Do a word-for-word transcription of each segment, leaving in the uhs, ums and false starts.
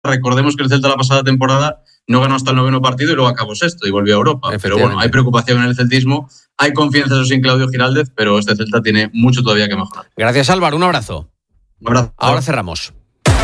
Recordemos que el Celta la pasada temporada no ganó hasta el noveno partido y luego acabó sexto y volvió a Europa. Pero bueno, hay preocupación en el celtismo, hay confianza eso sin Claudio Giraldez, pero este Celta tiene mucho todavía que mejorar. Gracias, Álvaro. Un abrazo. Un abrazo. Ahora cerramos.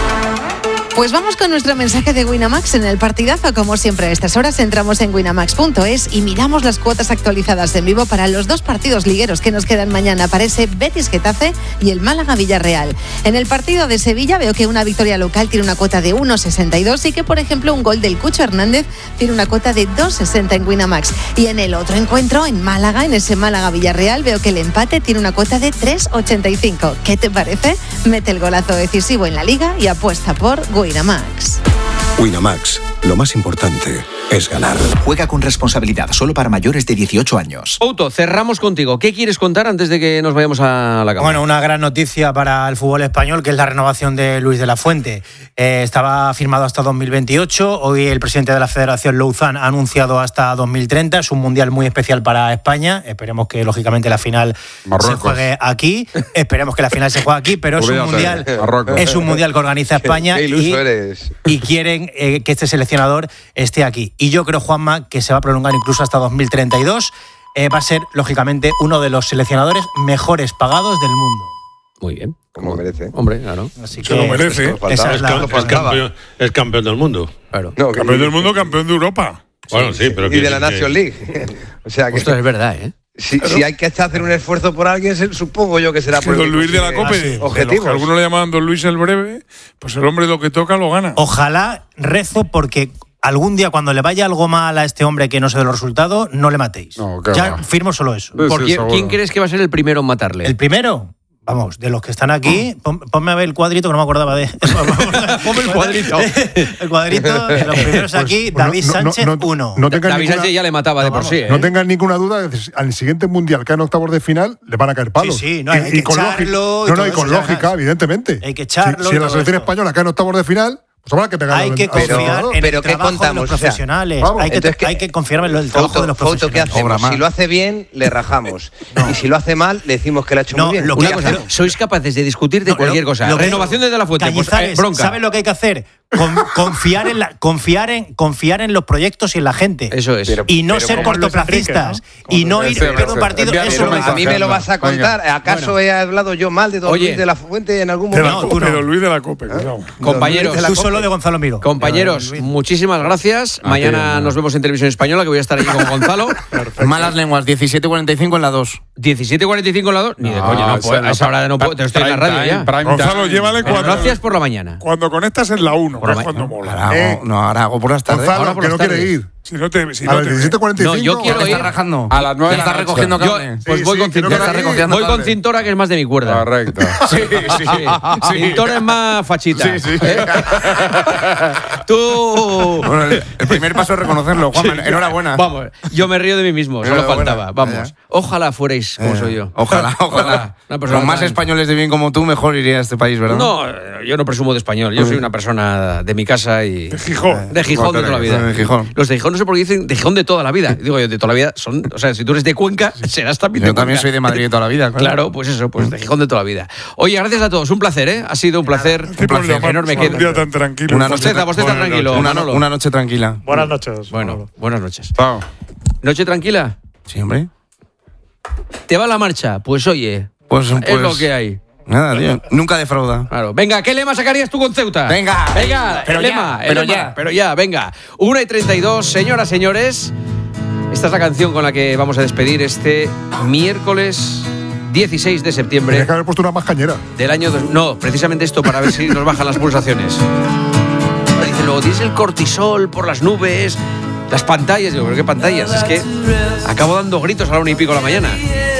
Pues vamos con nuestro mensaje de Winamax en el partidazo. Como siempre a estas horas entramos en winamax punto es y miramos las cuotas actualizadas en vivo para los dos partidos ligueros que nos quedan mañana. Aparece Betis Getafe y el Málaga Villarreal. En el partido de Sevilla veo que una victoria local tiene una cuota de uno sesenta y dos y que por ejemplo un gol del Cucho Hernández tiene una cuota de dos sesenta en Winamax. Y en el otro encuentro, en Málaga, en ese Málaga Villarreal, veo que el empate tiene una cuota de tres ochenta y cinco. ¿Qué te parece? Mete el golazo decisivo en la liga y apuesta por Winamax. Winamax. Winamax, lo más importante es ganar. Juega con responsabilidad, solo para mayores de dieciocho años. Outo, cerramos contigo. ¿Qué quieres contar antes de que nos vayamos a la cama? Bueno, una gran noticia para el fútbol español, que es la renovación de Luis de la Fuente. Eh, estaba firmado hasta dos mil veintiocho. Hoy el presidente de la Federación, Louzán, ha anunciado hasta dos mil treinta. Es un mundial muy especial para España. Esperemos que, lógicamente, la final Marruecos. se juegue aquí. Esperemos que la final se juegue aquí, pero es un mundial, es un mundial que organiza España. Qué, qué y, eres. y quieren eh, que este seleccionador esté aquí. Y yo creo, Juanma, que se va a prolongar incluso hasta dos mil treinta y dos. Eh, va a ser, lógicamente, uno de los seleccionadores mejores pagados del mundo. Muy bien. Como merece. Hombre, claro. Así se lo merece. Esa es, la... es, campeón, es campeón del mundo. Claro. No, campeón del mundo, campeón de Europa. Bueno, sí, pero... Y que, de la que, Nation League. O sea que... Esto es verdad, ¿eh? Si, si hay que hacer un esfuerzo por alguien, supongo yo que será por el Don Luis de la Cope. Objetivos. Que algunos le llamaban Don Luis el Breve, pues el hombre lo que toca lo gana. Ojalá rezo porque algún día cuando le vaya algo mal a este hombre que no se dé los resultados, no le matéis. No, ya va. Firmo solo eso. ¿Por quién, ¿Quién crees que va a ser el primero en matarle? ¿El primero? Vamos, de los que están aquí, pon, ponme a ver el cuadrito que no me acordaba de. Ponme el cuadrito. El cuadrito de los primeros aquí, pues, David no, no, Sánchez, no, no, uno. No David ninguna, Sánchez ya le mataba de por sí. ¿eh? No tengan ninguna duda, al siguiente mundial que en octavos de final le van a caer palos. Sí, sí, no, hay y, que y con echarlo. lógica, no, no, y con lógica, evidentemente. Hay que echarlo. Si, si en la selección española cae en octavos de final, pues habrá que pegarle. Hay que confiar en pero el ¿qué trabajo contamos? de los profesionales. O sea, hay, que, entonces, hay que confiar en el foto, trabajo de los profesionales. Foto, ¿qué hacemos? Si lo hace bien, le rajamos. No. Y si lo hace mal, le decimos que lo ha hecho no, muy bien. Lo Una que cosa, sois capaces de discutir de no, cualquier lo, cosa. Lo Renovación de De La Fuente, pues, eh, bronca. ¿Sabes lo que hay que hacer? Con, confiar, en la, confiar, en, confiar en los proyectos y en la gente. Eso es. Pero, y no ser cortoplacistas. ¿no? Y no ir perdiendo un partido. Eso a mí me lo vas a contar. Venga. ¿Acaso bueno. he hablado yo mal de Don Oye, Luis de la Fuente en algún momento? No, tú no. Luis de la Cope. ¿Eh? Compañeros. Tú solo de Gonzalo Miro. Compañeros, muchísimas gracias. Ah, Mañana bien, nos vemos en Televisión Española, que voy a estar allí con Gonzalo. Malas lenguas, diecisiete cuarenta y cinco en la dos. ¿diecisiete cuarenta y cinco en la dos? Ni de coña, no puedo. A esa hora no puedo. Te estoy en la radio ya. Gonzalo, llévale cuando. Gracias por la mañana. Cuando conectas en la uno, que es cuando mola. Eh, no, ahora hago por las tardes. Gonzalo, ahora por que las no tardes. quiere ir. Si no te, si a no las diecisiete cuarenta y cinco. No, yo quiero ir. Está rajando. A las nueve de la está noche. recogiendo cable. Pues sí, voy sí, con Cintora. No está recogiendo voy cable. con Cintora, que es más de mi cuerda. Correcto. Sí, sí, sí. Cintora es más fachita. Sí, sí. ¿Eh? Tú. Bueno, el, el primer paso es reconocerlo, Juanma. Sí. Enhorabuena. Vamos, yo me río de mí mismo, solo faltaba. Vamos. Ojalá fuerais como eh, soy yo. Ojalá, ojalá. Los más tan... españoles de bien como tú, mejor iría a este país, ¿verdad? No, yo no presumo de español. Yo soy una persona de mi casa y. De Gijón. De Gijón de toda la vida. De Gijón. Los de Gijón no sé por qué dicen de Gijón de toda la vida. Digo yo, de toda la vida son. O sea, si tú eres de Cuenca, serás también de Yo Cuenca. también soy de Madrid de toda la vida. Claro, claro pues eso, pues de Gijón de toda la vida. Oye, gracias a todos. Un placer, ¿eh? Ha sido un placer. Un placer enorme. Un día tan tranquilo. Una noche, bosteza, bosteza tranquilo. Una, no, una noche tranquila. Buenas noches. Bueno, buenas noches. Chao. ¿Noche tranquila? Sí, hombre. ¿Te va la marcha? Pues oye, pues, pues es lo que hay. Nada, tío. Nunca defrauda. Claro. Venga, ¿qué lema sacarías tú con Ceuta? Venga. Venga, pero el lema, ya, el pero lema, ya. Pero ya, venga. una y treinta y dos, señoras, señores. Esta es la canción con la que vamos a despedir este miércoles dieciséis de septiembre. Tienes que haber puesto una más cañera. Del año dos... No, precisamente esto para ver si nos bajan las pulsaciones. Dice luego, tienes el cortisol por las nubes, las pantallas. Digo, ¿pero qué pantallas? Es que acabo dando gritos a la una y pico de la mañana.